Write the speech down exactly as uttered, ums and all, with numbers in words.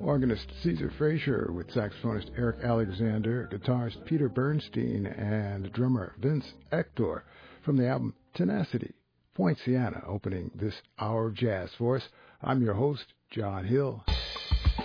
Organist Caesar Frazier with saxophonist Eric Alexander, guitarist Peter Bernstein, and drummer Vince Ector from the album Tenacity. Poinciana opening this hour of jazz for us. I'm your host, John Hill.